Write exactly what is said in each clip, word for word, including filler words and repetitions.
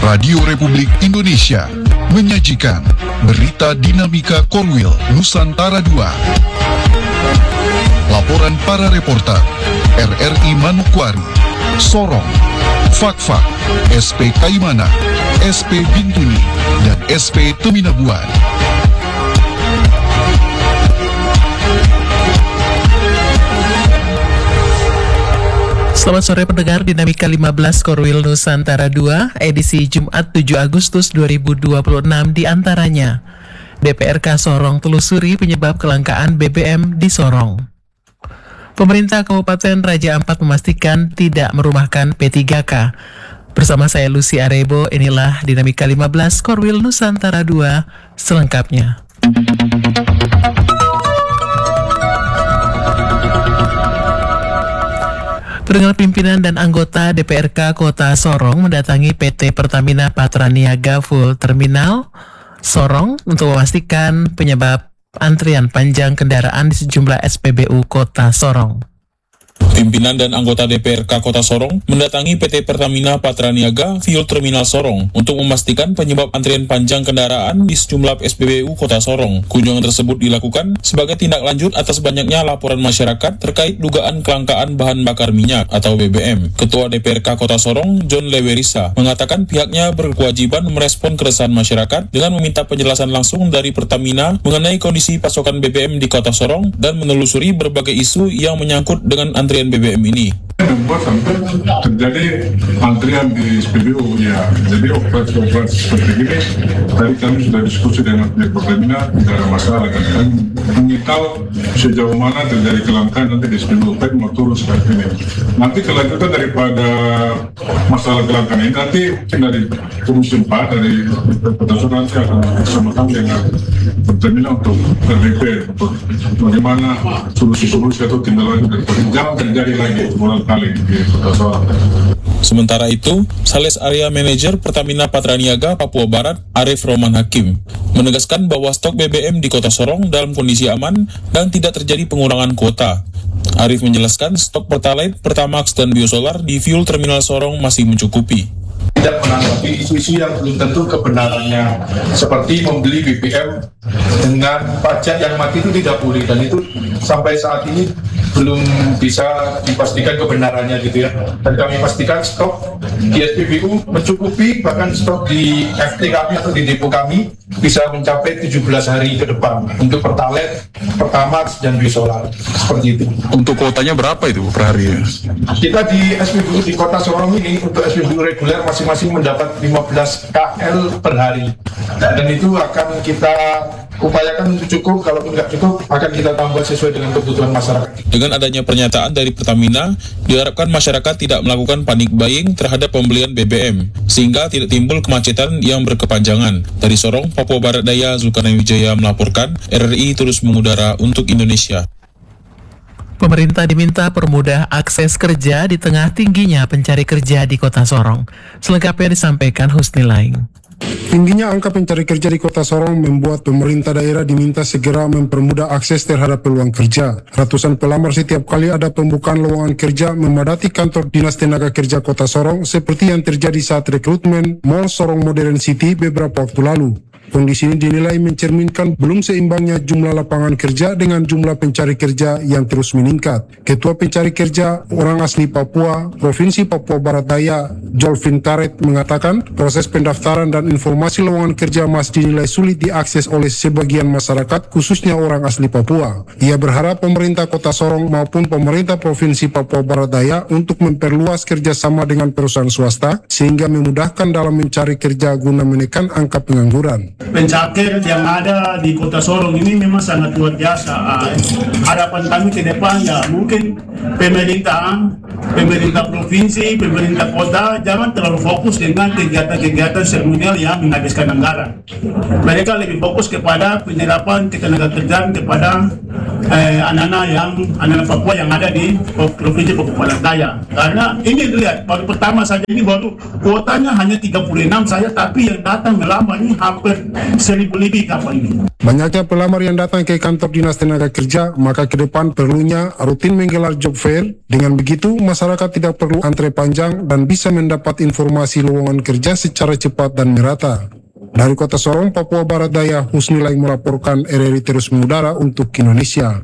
Radio Republik Indonesia menyajikan berita dinamika Korwil Nusantara dua. Laporan para reporter R R I Manokwari, Sorong, Fakfak, S P Kaimana, S P Bintuni, dan S P Teminabuan. Selamat sore pendengar Dinamika lima belas Korwil Nusantara dua, edisi Jumat tujuh Agustus dua ribu dua puluh enam diantaranya. D P R K Sorong telusuri penyebab kelangkaan B B M di Sorong. Pemerintah Kabupaten Raja Ampat memastikan tidak merumahkan P tiga K. Bersama saya Lucy Arebo, inilah Dinamika lima belas Korwil Nusantara dua selengkapnya. Pendengar, pimpinan dan anggota D P R K Kota Sorong mendatangi P T Pertamina Patraniaga Full Terminal Sorong untuk memastikan penyebab antrian panjang kendaraan di sejumlah S P B U Kota Sorong. Pimpinan dan anggota D P R K Kota Sorong mendatangi P T Pertamina Patraniaga Fuel Terminal Sorong untuk memastikan penyebab antrian panjang kendaraan di sejumlah S P B U Kota Sorong. Kunjungan tersebut dilakukan sebagai tindak lanjut atas banyaknya laporan masyarakat terkait dugaan kelangkaan bahan bakar minyak atau B B M. Ketua D P R K Kota Sorong, John Lewerisa, mengatakan pihaknya berkewajiban merespon keresahan masyarakat dengan meminta penjelasan langsung dari Pertamina mengenai kondisi pasokan B B M di Kota Sorong dan menelusuri berbagai isu yang menyangkut dengan antrian B B M ini. Membuat sampai terjadi antrian di S P B U ya. Jadi operasi-operasi seperti ini tadi kami sudah diskusi dengan pihak Pertamina, tidak ada masalah kan. Kan mengital sejauh mana terjadi kelangkaan nanti di S P B U tadi mau turun seperti ini. Nanti kelanjutan daripada masalah kelangkaan ini nanti dari Komisi empat dari Pertamina nanti akan bersama-sama dengan Pertamina untuk berpikir untuk bagaimana solusi-solusi atau tindak lanjut daripada jangan terjadi lagi berulang kali di Kota Sorong. Sementara itu, Sales Area Manager Pertamina Patraniaga Papua Barat, Arif Roman Hakim, menegaskan bahwa stok B B M di Kota Sorong dalam kondisi aman dan tidak terjadi pengurangan kuota. Arif menjelaskan stok Pertalite, Pertamax, dan Biosolar di Fuel Terminal Sorong masih mencukupi. Tidak menanggapi isu-isu yang belum tentu kebenarannya, seperti membeli B B M dengan pajak yang mati itu tidak boleh, dan itu sampai saat ini belum bisa dipastikan kebenarannya gitu ya. Dan kami pastikan stok di S P B U mencukupi, bahkan stok di F T kami atau di depo kami bisa mencapai tujuh belas hari ke depan untuk Pertalite, Pertamax, dan Biosolar, seperti itu. Untuk kuotanya berapa itu per hari? Kita di S P B U di Kota Sorong ini untuk S P B U reguler masing-masing mendapat lima belas K L per hari, dan itu akan kita upayakan untuk cukup. Kalau tidak cukup akan kita tambah sesuai dengan kebutuhan masyarakat. Dengan adanya pernyataan dari Pertamina, diharapkan masyarakat tidak melakukan panik buying terhadap pembelian B B M, sehingga tidak timbul kemacetan yang berkepanjangan. Dari Sorong, Papua Barat Daya, Zulkarnain Wijaya melaporkan, R R I terus mengudara untuk Indonesia. Pemerintah diminta permudah akses kerja di tengah tingginya pencari kerja di Kota Sorong. Selengkapnya disampaikan Husni Laing. Tingginya angka pencari kerja di Kota Sorong membuat pemerintah daerah diminta segera mempermudah akses terhadap peluang kerja. Ratusan pelamar setiap kali ada pembukaan lowongan kerja memadati kantor Dinas Tenaga Kerja Kota Sorong seperti yang terjadi saat rekrutmen Mall Sorong Modern City beberapa waktu lalu. Kondisi ini dinilai mencerminkan belum seimbangnya jumlah lapangan kerja dengan jumlah pencari kerja yang terus meningkat. Ketua Pencari Kerja Orang Asli Papua, Provinsi Papua Barat Daya, Jolvin Karet mengatakan proses pendaftaran dan informasi lowongan kerja masih dinilai sulit diakses oleh sebagian masyarakat, khususnya orang asli Papua. Ia berharap pemerintah Kota Sorong maupun pemerintah Provinsi Papua Barat Daya untuk memperluas kerjasama dengan perusahaan swasta sehingga memudahkan dalam mencari kerja guna menekan angka pengangguran. Pencakir yang ada di Kota Sorong ini memang sangat luar biasa. Harapan kami ke depan ya mungkin pemerintah, pemerintah provinsi, pemerintah kota jangan terlalu fokus dengan kegiatan-kegiatan seremonial yang menghabiskan anggaran. Mereka lebih fokus kepada penyerapan ketenagakerjaan kepada eh, anak-anak yang anak-anak Papua yang ada di Provinsi Papua Barat Daya. Karena ini lihat, baru pertama saja ini baru kuotanya hanya tiga puluh enam saja, tapi yang datang melamar ini hampir seribu lebih kapal ini. Banyaknya pelamar yang datang ke kantor Dinas Tenaga Kerja, maka ke depan perlunya rutin menggelar job fair. Dengan begitu, masyarakat tidak perlu antre panjang dan bisa mendapat informasi lowongan kerja secara cepat dan merata. Dari Kota Sorong, Papua Barat Daya, Husnilai melaporkan R R I terus mengudara untuk Indonesia.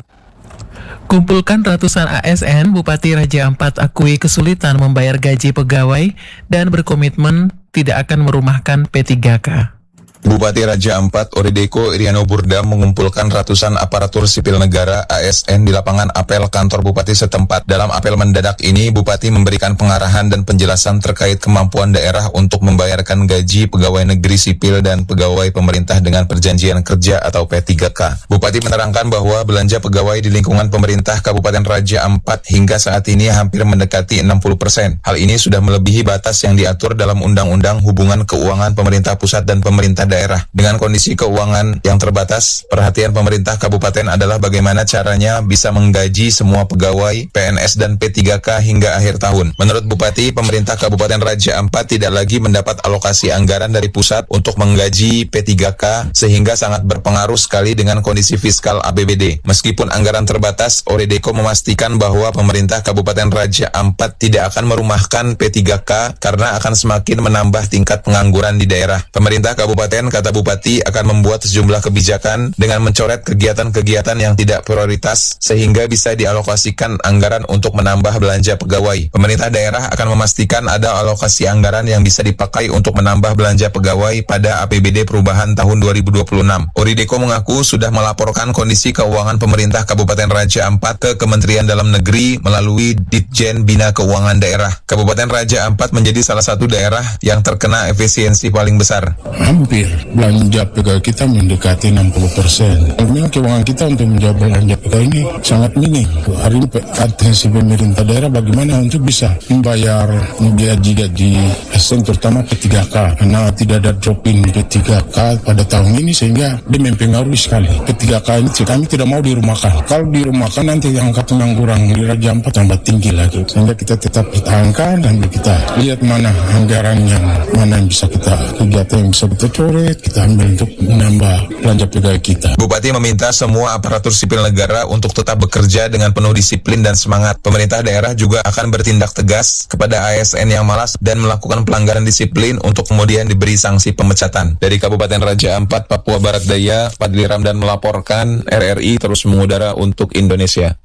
Kumpulkan ratusan A S N, Bupati Raja Ampat akui kesulitan membayar gaji pegawai dan berkomitmen tidak akan merumahkan P tiga K. Bupati Raja Ampat Oredeko Iriano Burda mengumpulkan ratusan aparatur sipil negara A S N di lapangan apel kantor Bupati setempat. Dalam apel mendadak ini, Bupati memberikan pengarahan dan penjelasan terkait kemampuan daerah untuk membayarkan gaji pegawai negeri sipil dan pegawai pemerintah dengan perjanjian kerja atau P tiga K. Bupati menerangkan bahwa belanja pegawai di lingkungan pemerintah Kabupaten Raja Ampat hingga saat ini hampir mendekati enam puluh persen. Hal ini sudah melebihi batas yang diatur dalam Undang-Undang Hubungan Keuangan Pemerintah Pusat dan Pemerintah Daerah. Dengan kondisi keuangan yang terbatas, perhatian pemerintah kabupaten adalah bagaimana caranya bisa menggaji semua pegawai, P N S dan P tiga K hingga akhir tahun. Menurut Bupati, pemerintah Kabupaten Raja Ampat tidak lagi mendapat alokasi anggaran dari pusat untuk menggaji P tiga K sehingga sangat berpengaruh sekali dengan kondisi fiskal A P B D. Meskipun anggaran terbatas, Oredeko memastikan bahwa pemerintah Kabupaten Raja Ampat tidak akan merumahkan P tiga K karena akan semakin menambah tingkat pengangguran di daerah. Pemerintah Kabupaten, kata Bupati, akan membuat sejumlah kebijakan dengan mencoret kegiatan-kegiatan yang tidak prioritas sehingga bisa dialokasikan anggaran untuk menambah belanja pegawai. Pemerintah daerah akan memastikan ada alokasi anggaran yang bisa dipakai untuk menambah belanja pegawai pada A P B D perubahan tahun dua ribu dua puluh enam. Oredeko mengaku sudah melaporkan kondisi keuangan pemerintah Kabupaten Raja Ampat ke Kementerian Dalam Negeri melalui Ditjen Bina Keuangan Daerah. Kabupaten Raja Ampat menjadi salah satu daerah yang terkena efisiensi paling besar. Hampir belanja pegawai kita mendekati enam puluh persen. Memang keuangan kita untuk menjawab belanja pegawai ini sangat minim. Hari ini atensi pemerintah daerah bagaimana untuk bisa membayar gaji-gaji A S N terutama P tiga K karena tidak ada dropping P tiga K pada tahun ini sehingga dia mempengaruhi sekali. P tiga K ini kami tidak mau dirumahkan. Kalau dirumahkan nanti angka pengangguran di Raja Ampat tambah tinggi lagi. Sehingga kita tetap pertahankan dan kita lihat mana anggaran yang mana yang bisa kita kegiatan yang bisa kita coret, kita ambil untuk menambah belanja pegawai kita. Bupati meminta semua aparatur sipil negara untuk tetap bekerja dengan penuh disiplin dan semangat. Pemerintah daerah juga akan bertindak tegas kepada A S N yang malas dan melakukan pelanggaran disiplin untuk kemudian diberi sanksi pemecatan. Dari Kabupaten Raja Ampat, Papua Barat Daya, Fadli Ramdan melaporkan. R R I terus mengudara untuk Indonesia.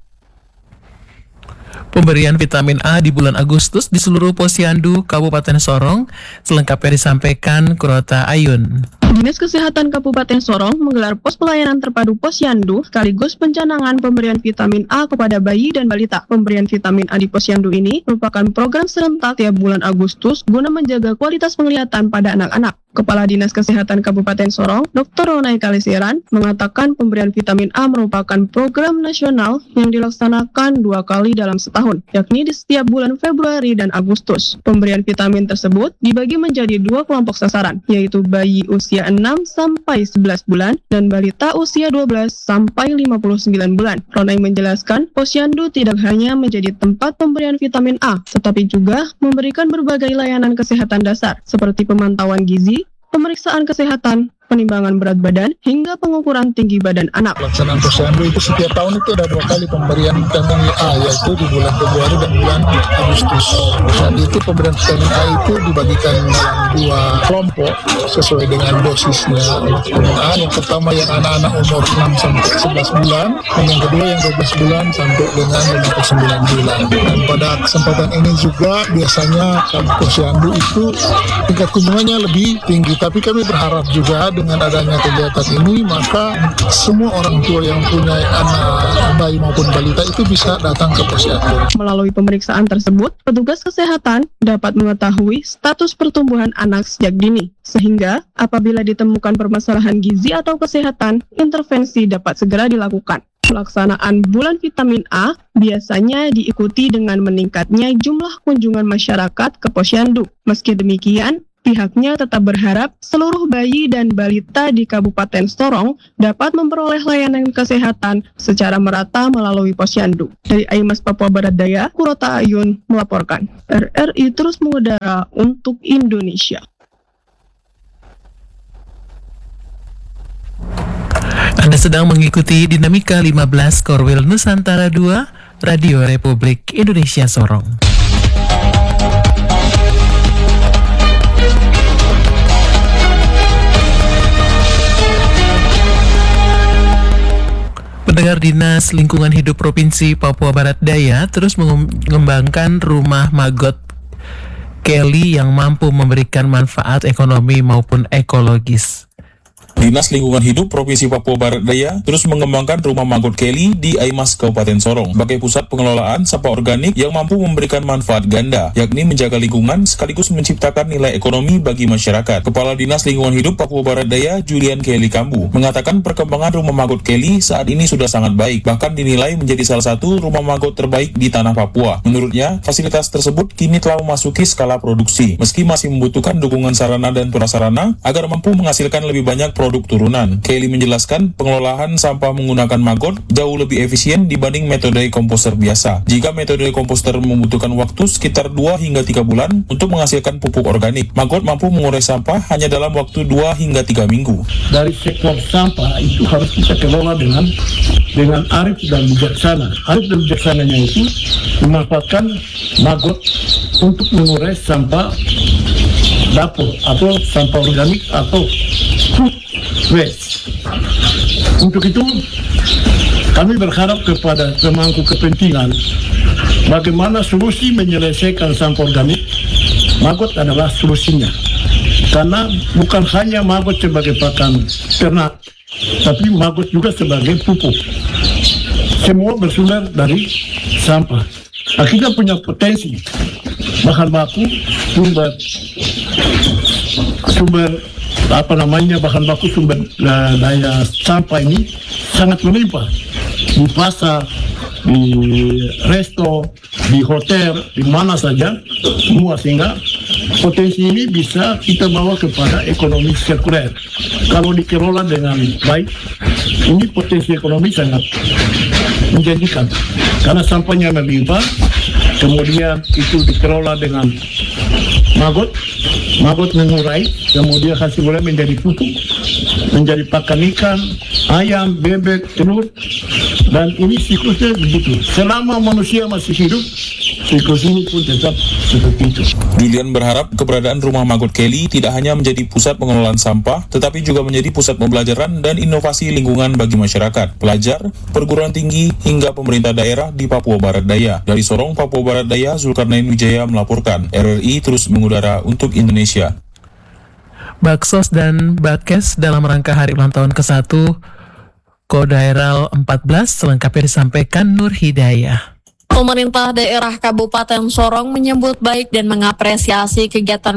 Pemberian vitamin A di bulan Agustus di seluruh Posyandu Kabupaten Sorong selengkapnya disampaikan Kurota Ayun. Dinas Kesehatan Kabupaten Sorong menggelar pos pelayanan terpadu Posyandu sekaligus pencanangan pemberian vitamin A kepada bayi dan balita. Pemberian vitamin A di Posyandu ini merupakan program serentak tiap bulan Agustus guna menjaga kualitas penglihatan pada anak-anak. Kepala Dinas Kesehatan Kabupaten Sorong, Doktor Ronay Kalisiran, mengatakan pemberian vitamin A merupakan program nasional yang dilaksanakan dua kali dalam setahun, yakni di setiap bulan Februari dan Agustus. Pemberian vitamin tersebut dibagi menjadi dua kelompok sasaran, yaitu bayi usia enam sampai sebelas bulan dan balita usia dua belas sampai lima puluh sembilan bulan. Ronay menjelaskan, Posyandu tidak hanya menjadi tempat pemberian vitamin A, tetapi juga memberikan berbagai layanan kesehatan dasar, seperti pemantauan gizi, pemeriksaan kesehatan, penimbangan berat badan, hingga pengukuran tinggi badan anak. Pelaksanaan Posyandu itu setiap tahun itu ada dua kali pemberian vitamin A, yaitu di bulan Februari dan bulan Agustus. Dan itu pemberian vitamin A itu dibagikan dalam dua kelompok sesuai dengan dosisnya. Vitamin A yang pertama yang anak-anak umur enam sampai sebelas bulan, dan yang kedua yang dua belas bulan sampai dengan lima puluh sembilan bulan. Dan pada kesempatan ini juga biasanya Posyandu itu tingkat kunjungannya lebih tinggi, tapi kami berharap juga dengan adanya kegiatan ini, maka semua orang tua yang punya anak bayi maupun balita itu bisa datang ke Posyandu. Melalui pemeriksaan tersebut, petugas kesehatan dapat mengetahui status pertumbuhan anak sejak dini, sehingga apabila ditemukan permasalahan gizi atau kesehatan, intervensi dapat segera dilakukan. Pelaksanaan bulan vitamin A biasanya diikuti dengan meningkatnya jumlah kunjungan masyarakat ke Posyandu. Meski demikian, Pihaknya tetap berharap seluruh bayi dan balita di Kabupaten Sorong dapat memperoleh layanan kesehatan secara merata melalui posyandu. Dari Aimas Papua Barat Daya, Kurota Ayun melaporkan. R R I terus mengudara untuk Indonesia. Anda sedang mengikuti Dinamika lima belas Korwil Nusantara dua, Radio Republik Indonesia Sorong. Pendengar, Dinas Lingkungan Hidup Provinsi Papua Barat Daya terus mengembangkan rumah magot Kelly yang mampu memberikan manfaat ekonomi maupun ekologis. Dinas Lingkungan Hidup Provinsi Papua Barat Daya terus mengembangkan rumah magot Kelly di Aimas Kabupaten Sorong sebagai pusat pengelolaan sampah organik yang mampu memberikan manfaat ganda, yakni menjaga lingkungan sekaligus menciptakan nilai ekonomi bagi masyarakat. Kepala Dinas Lingkungan Hidup Papua Barat Daya, Julian Kelly Kambu, mengatakan perkembangan rumah magot Kelly saat ini sudah sangat baik, bahkan dinilai menjadi salah satu rumah magot terbaik di tanah Papua. Menurutnya, fasilitas tersebut kini telah memasuki skala produksi, meski masih membutuhkan dukungan sarana dan prasarana agar mampu menghasilkan lebih banyak produk turunan. Kelly menjelaskan pengelolaan sampah menggunakan magot jauh lebih efisien dibanding metode komposter biasa. Jika metode komposter membutuhkan waktu sekitar dua hingga tiga bulan untuk menghasilkan pupuk organik, magot mampu mengurai sampah hanya dalam waktu dua hingga tiga minggu. Dari sektor sampah itu harus kita kelola dengan dengan arif dan bijaksana. Arif dan bijaksananya itu memanfaatkan magot untuk mengurai sampah dapur atau sampah organik atau food waste. Untuk itu kami berharap kepada pemangku kepentingan bagaimana solusi menyelesaikan sampah organik. Magot adalah solusinya, karena bukan hanya magot sebagai pakan ternak, tapi magot juga sebagai pupuk. Semua bersumber dari sampah. Nah, kita punya potensi bahan baku, sumber sumber apa namanya bahan baku sumber uh, daya sampah ini sangat melimpah di pasar, di resto, di hotel, di mana saja semua, sehingga potensi ini bisa kita bawa kepada ekonomi sirkuler. Kalau dikelola dengan baik, ini potensi ekonomi sangat menjanjikan karena sampahnya melimpah, kemudian itu dikelola dengan magot, magot mengurai, kemudian hasilnya menjadi pupuk, menjadi pakan ikan, ayam, bebek, telur, dan ini siklusnya begitu. Selama manusia masih hidup, siklus ini pun tetap seperti itu. Julian berharap keberadaan rumah magot Kelly tidak hanya menjadi pusat pengelolaan sampah, tetapi juga menjadi pusat pembelajaran dan inovasi lingkungan bagi masyarakat, pelajar, perguruan tinggi, hingga pemerintah daerah di Papua Barat Daya. Dari Sorong, Papua Barat Daya, Zulkarnain Wijaya melaporkan. R R I terus mengudara untuk Indonesia. Baksos dan Bakes dalam rangka hari ulang tahun ke satu Kodairal empat belas selengkapnya disampaikan Nur Hidayah. Pemerintah daerah Kabupaten Sorong menyambut baik dan mengapresiasi kegiatan